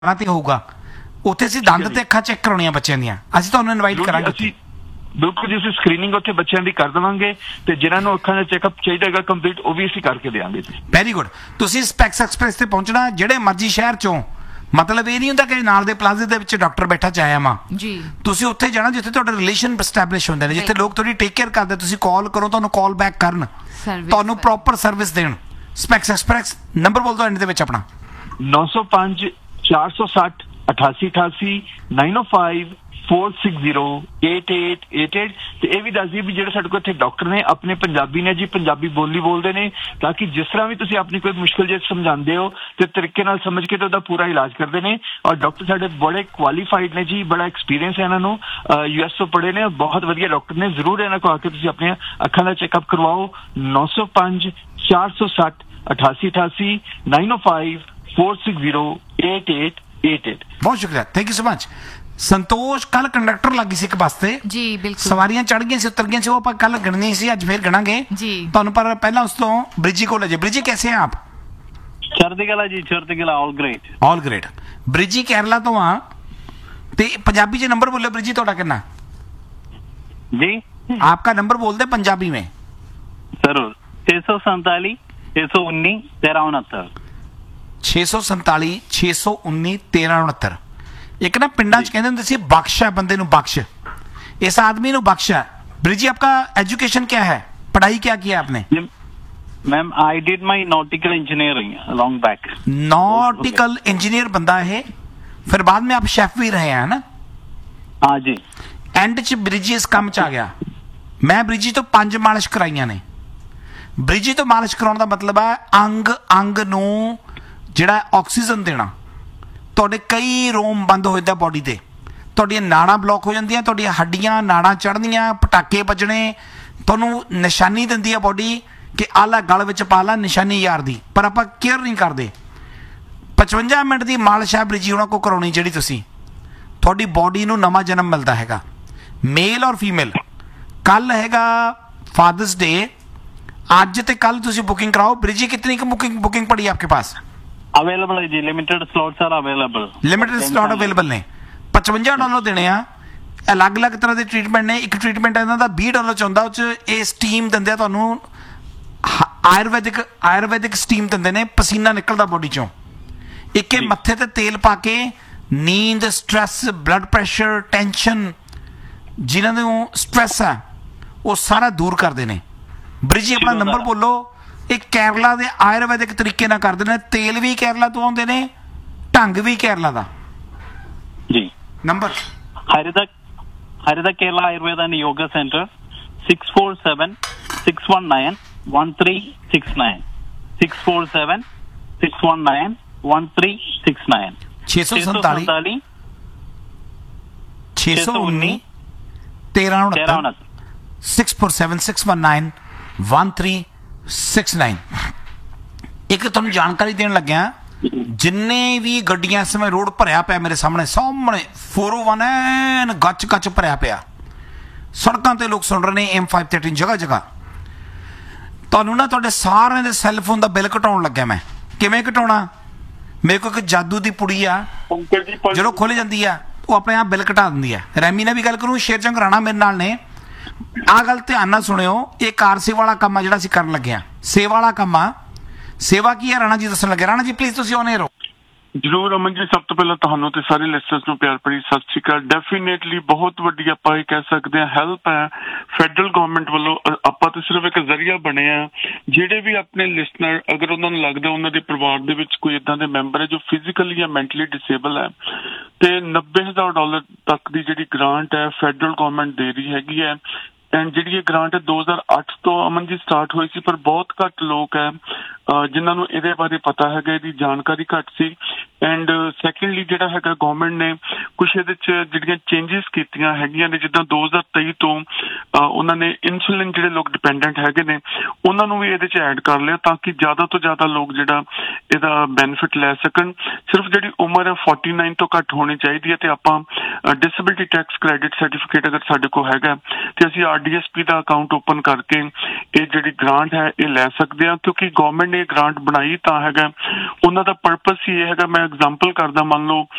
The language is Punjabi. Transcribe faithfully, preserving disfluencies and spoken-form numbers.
ਤੇ ਹੋਊਗਾ ਉੱਥੇ ਅਸੀਂ ਦੰਦ ਤੇ ਅੱਖਾਂ ਚੈੱਕ ਕਰਾਉਣੀਆਂ ਬੱਚਿਆਂ ਦੀਆਂ। ਅਸੀਂ ਤੁਹਾਨੂੰ ਇਨਵਾਈਟ ਕਰਾਂਗੇ। ਬਿਲਕੁਲ ਜੀ, ਅਸੀਂ ਸਕਰੀਨਿੰਗ ਉੱਥੇ ਬੱਚਿਆਂ ਦੀ ਕਰ ਦੇਵਾਂਗੇ ਤੇ ਜਿਹਨਾਂ ਨੂੰ ਅੱਖਾਂ ਦਾ ਚੈੱਕਅਪ ਚਾਹੀਦਾ ਹੈਗਾ ਕੰਪਲੀਟ, ਉਹ ਵੀ ਅਸੀਂ ਕਰਕੇ ਦੇਵਾਂਗੇ ਜੀ। Very good. ਤੁਸੀਂ ਸਪੈਕਸ ਐਕਸਪ੍ਰੈਸ ਤੇ ਪਹੁੰਚਣਾ ਜਿਹੜੇ ਮਰਜ਼ੀ ਸ਼ਹਿਰ ਚੋਂ, ਮਤਲਬ ਇਹ ਨਹੀਂ ਹੁੰਦਾ ਕਿ ਨਾਲ ਦੇ ਪਲਾਜ਼ੇ ਦੇ ਵਿੱਚ ਡਾਕਟਰ ਬੈਠਾ ਚਾਹਿਆ ਮਾਂ ਜੀ। ਤੁਸੀਂ ਉੱਥੇ ਜਾਣਾ ਜਿੱਥੇ ਤੁਹਾਡੇ ਰਿਲੇਸ਼ਨ ਐਸਟੈਬਲਿਸ਼ ਹੁੰਦੇ ਨੇ, ਜਿੱਥੇ ਲੋਕ ਤੁਹਾਡੀ ਟੇਕ ਕੇਅਰ ਕਰਦੇ। ਤੁਸੀਂ ਕਾਲ ਕਰੋ, ਤੁਹਾਨੂੰ ਕਾਲ ਬੈਕ ਕਰਨ, ਤੁਹਾਨੂੰ ਪ੍ਰੋਪਰ ਸਰਵਿਸ ਦੇਣ। ਸਪੈਕਸ ਐਕਸਪ੍ਰੈਸ ਨੰਬਰ ਬੋਲ ਦਿਓ ਐਂਡ ਦੇ ਵਿੱਚ ਆਪਣਾ। ਨੌ ਸੌ ਪੰਜ ਚਾਰ ਸੌ ਸੱਠ ਅਠਾਸੀ ਅਠਾਸੀ ਨਾਈਨ ਓ five four six zero eight eight eight eight. ਤੇ ਇਹ ਵੀ ਦੱਸ ਦਈਏ ਵੀ ਜਿਹੜੇ ਸਾਡੇ ਕੋਲ ਇੱਥੇ ਡਾਕਟਰ ਨੇ ਆਪਣੇ ਪੰਜਾਬੀ ਨੇ ਜੀ, ਪੰਜਾਬੀ ਬੋਲੀ ਬੋਲਦੇ ਨੇ, ਤਾਂ ਕਿ ਜਿਸ ਤਰ੍ਹਾਂ ਵੀ ਤੁਸੀਂ ਆਪਣੀ ਕੋਈ ਮੁਸ਼ਕਿਲ ਜੇ ਸਮਝਾਉਂਦੇ ਹੋ ਤੇ ਤਰੀਕੇ ਨਾਲ ਸਮਝ ਕੇ ਤੇ ਉਹਦਾ ਪੂਰਾ ਇਲਾਜ ਕਰਦੇ ਨੇ। ਔਰ ਡਾਕਟਰ ਸਾਡੇ ਬੜੇ ਕੁਆਲੀਫਾਈਡ ਨੇ ਜੀ, ਬੜਾ ਐਕਸਪੀਰੀਅੰਸ ਹੈ ਇਹਨਾਂ ਨੂੰ, ਯੂ ਐਸ ਤੋਂ ਪੜ੍ਹੇ ਨੇ, ਬਹੁਤ ਵਧੀਆ ਡਾਕਟਰ ਨੇ। ਜ਼ਰੂਰ ਇਹਨਾਂ ਕੋਲ ਆ ਕੇ ਤੁਸੀਂ ਆਪਣੀਆਂ ਅੱਖਾਂ ਦਾ ਚੈੱਕਅਪ ਕਰਵਾਓ। ਨੌ ਸੌ ਪੰਜ ਚਾਰ ਸੌ ਸੱਠ ਅਠਾਸੀ ਅਠਾਸੀ ਨਾਈਨ ਓ five four six zero eight eight eight eight. ਬਹੁਤ ਸ਼ੁਕਰੀਆ, ਥੈਂਕ ਯੂ ਸੋ ਮਚ। ਸੰਤੋਸ਼, ਕੱਲ ਕੰਡਕਟਰ ਲੱਗੀ ਸੀ ਇੱਕ ਬੱਸ ਤੇ ਜੀ, ਬਿਲਕੁਲ ਸਵਾਰੀਆਂ ਚੜ ਗਈਆਂ ਸੀ, ਉਤਰ ਗਈਆਂ ਸੀ, ਉਹ ਆਪਾਂ ਕੱਲ ਗਣਨੀ ਸੀ, ਅੱਜ ਫੇਰ ਗਣਾਂਗੇ ਜੀ ਤੁਹਾਨੂੰ। ਪਰ ਪਹਿਲਾਂ ਉਸ ਤੋਂ ਬ੍ਰਿਜੀ ਕੋਲ ਜੇ। ਬ੍ਰਿਜੀ कैसे हैं आप? ਚੜ੍ਹਦੀ ਕਲਾ ਜੀ, ਚੜ੍ਹਦੀ ਕਲਾ, ਆਲ ਗ੍ਰੇਟ ਆਲ ਗ੍ਰੇਟ। ਬ੍ਰਿਜੀ ਕੇਰਲਾ ਤੋਂ ਆ ਤੇ ਪੰਜਾਬੀ ਚ ਨੰਬਰ ਬੋਲਿਓ ਬ੍ਰਿਜੀ, ਤੁਹਾਡਾ ਕਿੰਨਾ जी? आपका नंबर बोल दे पंजाबी में। जरूर। छह सौ सैतालीस छह सौ उन्नीस तेरह उनहत्तर छे सौ संताली छे सौ उन्नी तेरह उनहत्तर। एक ना पिंडा च कहते ਹੁੰਦੇ ਸੀ बख्श है बंदे ਨੂੰ बख्श, इस आदमी ਨੂੰ बख्श है। ब्रिजी, आपका एजुकेशन क्या है, पढ़ाई क्या किया आपने? Ma'am I did my nautical engineering long back. Nautical engineer बंदा है, फिर बाद में आप शेफ भी रहे हैं ना? हाँ जी। एंड च ब्रिजी इस काम च आ गया। मैं ब्रिजी तो पंज मालिश कराइया ने। ब्रिजी तो मालिश कराने का मतलब है अंग अंग नूं जिहड़ा ऑक्सीजन देना। तुहाडे कई रोम बंद हो जाता बॉडी ते, तुहाडियां नाड़ां ब्लॉक हो जांदियां, तुहाडियां हड्डियां नाड़ां चढ़दियां, पटाके बजने, तुहानूं निशानी दिंदी है बॉडी कि आला गल विच पा ला निशानी यार दी, पर आपां केयर नहीं करदे। पचवंजा मिनट की मालिश है ब्रिजी उन्हां को कराउणी, जिहड़ी तुसीं तुहाडी बॉडी नूं नवां जन्म मिलदा हैगा। मेल और फीमेल। कल हैगा फादर्स डे, अज ते कल तुसीं बुकिंग कराओ। ब्रिजी, कितनी की बुकिंग बुकिंग पड़ी है आपके पास? अवेलेबल है जी, limited slots are available. Limited slot available ने। पचवंजा डॉलर देने आ। अलग अलग तरह के ट्रीटमेंट ने। एक ट्रीटमेंट इन्हां दा बीस डॉलर च हुंदा, उस च ये स्टीम दिंदे आ तुहानूं, आयुर्वैदिक आयुर्वैदिक स्टीम दिंदे ने, पसीना निकलदा बॉडी चों। एक मत्थे ते तेल पा के नींद, स्ट्रैस, ब्लड प्रैशर, टेंशन, जिन्हां नूं स्ट्रैस है वो सारा दूर करते हैं। ब्रिजी, अपना नंबर बोलो। एक केरला के आयुर्वैदिक तरीके नाल करते हैं, तेल भी केरला तो आउंदे ने, ढंग भी केरला दा जी। Number हरिदा हरिदा Kerala Ayurveda and yoga centre six four seven six one nine one three six nine six four seven six one nine one three six nine छे सौ संताली छे सौ उन्नी तेरह उनहत्तर six four seven six one nine one three six nine. एक तुहानूं जानकारी देण लग्या, जिन्ने भी गड्डियां इस समय रोड भरिया पिया, मेरे सामने सामने फोर ओ वन एन गच गच भरिया पिया। सड़कों ते लोग सुन रहे हैं एम फाइव थर्टीन जगह जगह। तुहानूं ना तुहाडे सारे दे सैलफोन का बिल घटाउण लग्या मैं। किवें घटाउणा? मेरे को एक जादू की पुड़ी आ, जो खुल जाती है वो अपने आप बिल घटा दिंदी है। रैमी ने भी गल करूँ, शेरचंद राणा मेरे नाल ने। आ गल ध्यान नाल सुणियो, ये कार सेवा वाला काम आ जिहड़ा असीं करन लगे आ, सेवा वाला काम आ। सेवा की है राणा जी दस्सण लगे। राणा जी प्लीज तुसीं ऑन एयर हो। जरूर अमन जी, सब तो पहला ਤੁਹਾਨੂੰ ਤੇ ਸਾਰੇ ਲਿਸਨਰਸ ਨੂੰ ਪਿਆਰ ਭਰੀ ਸਤਿ ਸ਼੍ਰੀ ਅਕਾਲ। ਡੈਫੀਨੇਟਲੀ ਬਹੁਤ ਵੱਡੀ ਆਪਾਂ ਇਹ ਕਹਿ ਸਕਦੇ ਹਾਂ ਹੈਲਪ ਹੈ ਫੈਡਰਲ ਗਵਰਨਮੈਂਟ ਵੱਲੋਂ। ਆਪਾਂ ਤਾਂ ਸਿਰਫ ਇੱਕ ਜ਼ਰੀਆ ਬਣੇ ਆ। ਜਿਹੜੇ ਵੀ ਆਪਣੇ ਲਿਸਨਰ, ਅਗਰ ਉਹਨਾਂ ਨੂੰ ਲੱਗਦਾ ਉਹਨਾਂ ਦੇ ਪਰਿਵਾਰ ਦੇ ਵਿੱਚ ਕੋਈ ਇਦਾਂ ਦੇ ਮੈਂਬਰ ਹੈ ਜੋ ਫਿਜ਼ੀਕਲੀ ਜਾਂ ਮੈਂਟਲੀ ਡਿਸੇਬਲ ਹੈ, ਤੇ ਨੱਬੇ ਹਜ਼ਾਰ ਡਾਲਰ ਤੱਕ ਦੀ ਜਿਹੜੀ ਗ੍ਰਾਂਟ ਹੈ ਫੈਡਰਲ ਗਵਰਨਮੈਂਟ ਦੇ ਰਹੀ ਹੈਗੀ ਹੈ। ਐਂਡ ਜਿਹੜੀ ਇਹ ਗ੍ਰਾਂਟ ਹੈ ਦੋ ਹਜ਼ਾਰ ਅੱਠ ਤੋਂ ਅਮਨ ਜੀ ਸਟਾਰਟ ਹੋਈ ਸੀ, ਪਰ ਬਹੁਤ ਘੱਟ ਲੋਕ ਹੈ ਜਿਨ੍ਹਾਂ ਨੂੰ ਇਹਦੇ ਬਾਰੇ ਪਤਾ ਹੈਗਾ, ਇਹਦੀ ਜਾਣਕਾਰੀ ਘੱਟ ਸੀ। ਐਂਡ ਸੈਕੰਡਲੀ ਜਿਹੜਾ ਹੈਗਾ ਗਵਰਨਮੈਂਟ ਨੇ ਕੁਛ ਇਹਦੇ 'ਚ ਜਿਹੜੀਆਂ ਚੇਂਜਿਸ ਕੀਤੀਆਂ ਹੈਗੀਆਂ ਨੇ, ਜਿੱਦਾਂ ਦੋ ਹਜ਼ਾਰ ਤੇਈ ਤੋਂ ਉਹਨਾਂ ਨੇ ਇਨਸੂਲਿਨ ਜਿਹੜੇ ਲੋਕ ਡਿਪੈਂਡੈਂਟ ਹੈਗੇ ਨੇ ਉਹਨਾਂ ਨੂੰ ਵੀ ਇਹਦੇ 'ਚ ਐਡ ਕਰ ਲਿਆ, ਤਾਂ ਕਿ ਜ਼ਿਆਦਾ ਤੋਂ ਜ਼ਿਆਦਾ ਲੋਕ ਜਿਹੜਾ ਇਹਦਾ ਬੈਨੀਫਿਟ ਲੈ ਸਕਣ। ਸਿਰਫ ਜਿਹੜੀ ਉਮਰ ਹੈ ਫੋਰਟੀ ਨਾਈਨ ਤੋਂ ਘੱਟ ਹੋਣੀ ਚਾਹੀਦੀ ਹੈ, ਤੇ ਆਪਾਂ ਡਿਸੇਬਿਲਿਟੀ ਟੈਕਸ ਕ੍ਰੈਡਿਟ ਸਰਟੀਫਿਕੇਟ ਅਗਰ ਸਾਡੇ ਕੋਲ ਹੈਗਾ ਤੇ ਅਸੀਂ ਆਰ ਡੀ ਐਸ ਪੀ ਦਾ ਅਕਾਊਂਟ ਓਪਨ ਕਰਕੇ ਇਹ ਜਿਹੜੀ ਗ੍ਰਾਂਟ ਹੈ ਇਹ ਲੈ ਸਕਦੇ ਹਾਂ, ਕਿਉਂਕਿ ਗਵਰਨਮੈਂਟ ਨੇ ਗ੍ਰਾਂਟ ਬਣਾਈ ਤਾਂ ਹੈਗਾ, ਉਹਨਾਂ ਦਾ ਪਰਪਸ ਹੀ ਇਹ ਹੈਗਾ। ਮੈਂ ਐਗਜ਼ਾਮਪਲ ਕਰਦਾ, ਮੰਨ ਲਓ